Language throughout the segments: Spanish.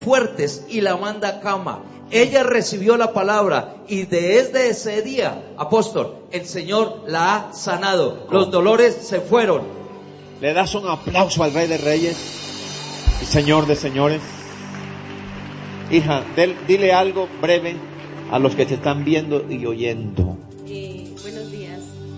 fuertes y la manda a cama. Ella recibió la palabra y desde ese día, apóstol, el Señor la ha sanado. Los dolores se fueron. ¿Le das un aplauso al Rey de Reyes y Señor de Señores? Hija, dile algo breve a los que te están viendo y oyendo. Buenos días.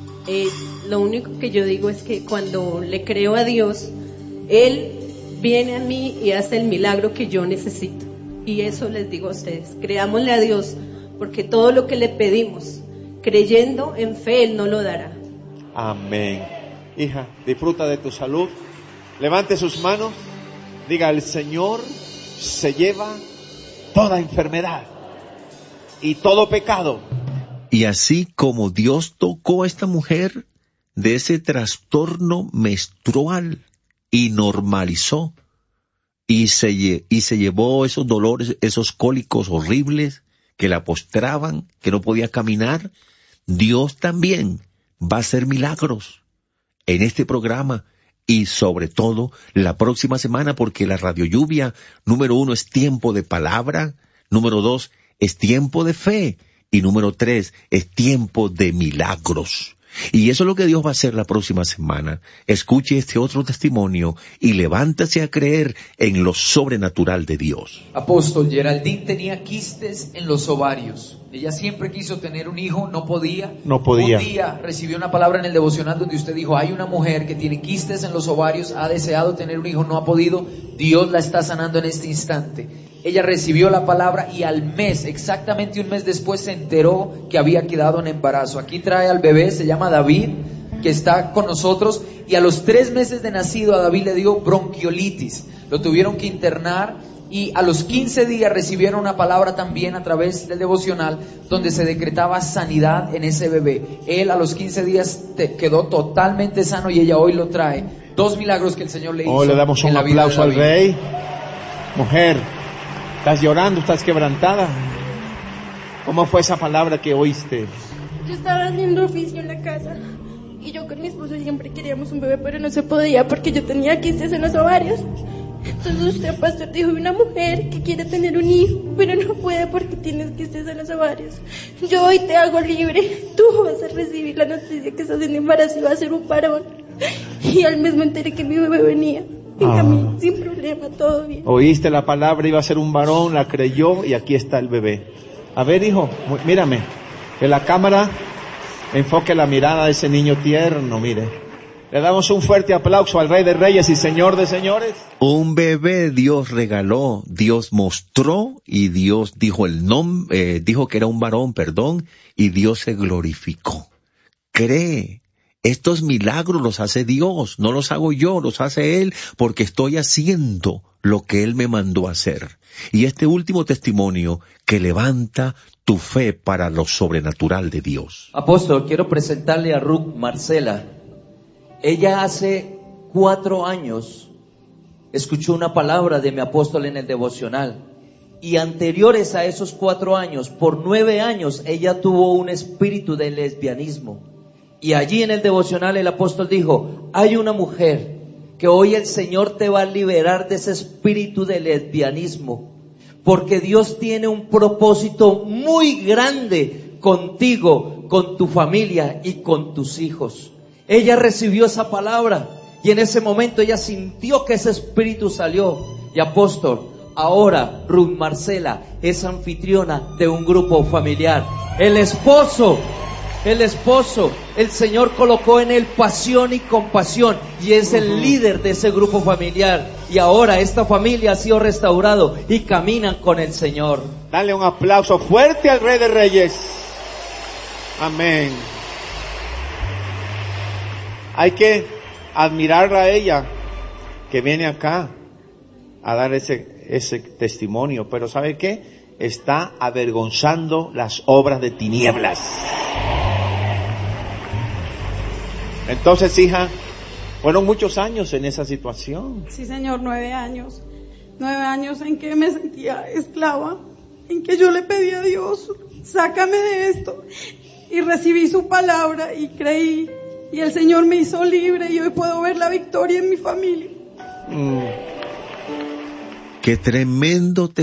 Lo único que yo digo es que cuando le creo a Dios, Él viene a mí y hace el milagro que yo necesito. Y eso les digo a ustedes, creámosle a Dios, porque todo lo que le pedimos, creyendo en fe, Él nos lo dará. Amén. Hija, disfruta de tu salud. Levante sus manos. Diga, el Señor se lleva toda enfermedad y todo pecado. Y así como Dios tocó a esta mujer de ese trastorno menstrual y normalizó, y se llevó esos dolores, esos cólicos horribles que la postraban, que no podía caminar, Dios también va a hacer milagros en este programa y sobre todo la próxima semana, porque la Radio Lluvia, número 1, es tiempo de palabra, número 2, es tiempo de fe, y número 3, es tiempo de milagros. Y eso es lo que Dios va a hacer la próxima semana. Escuche este otro testimonio y levántase a creer en lo sobrenatural de Dios. Apóstol, Geraldine tenía quistes en los ovarios. Ella siempre quiso tener un hijo, no podía. Un día recibió una palabra en el devocional donde usted dijo, hay una mujer que tiene quistes en los ovarios, ha deseado tener un hijo, no ha podido. Dios la está sanando en este instante. Ella recibió la palabra y al mes, exactamente un mes después, se enteró que había quedado en embarazo. Aquí trae al bebé, se llama David, que está con nosotros, y a los 3 meses de nacido a David le dio bronquiolitis. Lo tuvieron que internar y a los 15 días recibieron una palabra también a través del devocional donde se decretaba sanidad en ese bebé. Él a los 15 días quedó totalmente sano y ella hoy lo trae. 2 milagros que el Señor le hizo. Hoy le damos un aplauso al Rey. Mujer, ¿estás llorando? ¿Estás quebrantada? ¿Cómo fue esa palabra que oíste? Yo estaba haciendo oficio en la casa y yo con mi esposo siempre queríamos un bebé, pero no se podía porque yo tenía quistes en los ovarios. Entonces usted, pastor, dijo, una mujer que quiere tener un hijo, pero no puede porque tienes quistes en los ovarios. Yo hoy te hago libre, tú vas a recibir la noticia que estás en embarazo y va a ser un varón. Y al mes me enteré que mi bebé venía. En camino, sin problema, todo bien. Oíste la palabra, iba a ser un varón, la creyó y aquí está el bebé. A ver, hijo, mírame, que la cámara enfoque la mirada de ese niño tierno, mire. Le damos un fuerte aplauso al Rey de Reyes y Señor de Señores. Un bebé Dios regaló, Dios mostró y Dios dijo el nombre, dijo que era un varón, y Dios se glorificó. Cree. Estos milagros los hace Dios, no los hago yo, los hace Él, porque estoy haciendo lo que Él me mandó a hacer. Y este último testimonio que levanta tu fe para lo sobrenatural de Dios. Apóstol, quiero presentarle a Ruth Marcela. Ella hace 4 años escuchó una palabra de mi apóstol en el devocional. Y anteriores a esos 4 años, por 9 años, ella tuvo un espíritu de lesbianismo. Y allí en el devocional el apóstol dijo, hay una mujer que hoy el Señor te va a liberar de ese espíritu de lesbianismo, porque Dios tiene un propósito muy grande contigo, con tu familia y con tus hijos. Ella recibió esa palabra y en ese momento ella sintió que ese espíritu salió. Y apóstol, ahora Ruth Marcela es anfitriona de un grupo familiar. El esposo, el Señor colocó en él pasión y compasión y es el líder de ese grupo familiar. Y ahora esta familia ha sido restaurado y caminan con el Señor. Dale un aplauso fuerte al Rey de Reyes. Amén. Hay que admirarla a ella que viene acá a dar ese testimonio, pero ¿sabe qué? Está avergonzando las obras de tinieblas. Entonces, hija, fueron muchos años en esa situación. Sí, señor, 9 años. 9 años en que me sentía esclava, en que yo le pedí a Dios, sácame de esto. Y recibí su palabra y creí. Y el Señor me hizo libre y hoy puedo ver la victoria en mi familia. Qué tremendo